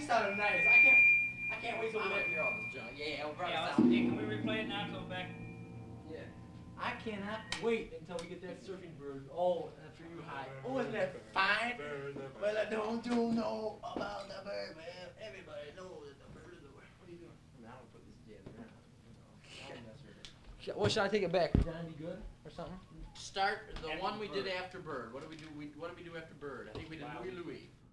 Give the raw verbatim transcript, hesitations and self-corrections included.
sounded nice. I can't. I can't wait till we I'm get gonna hear all this junk. Yeah, we'll probably Yeah, let's, sound. hey, can we replay it now till back? Yeah. I cannot wait until we get that surfing bird. Oh, after you high. Oh, isn't that fine? Well, I don't you know about the bird, man. Everybody knows that the bird is the bird. What are you doing? I mean, I don't put this jazz around. You know, I'll mess with it. Sh- What should I take it back? Would John be good or something? Start the After one we did Bird. after Bird. What did we do? We what did we do after Bird? I think we did Wow. Louis Louis.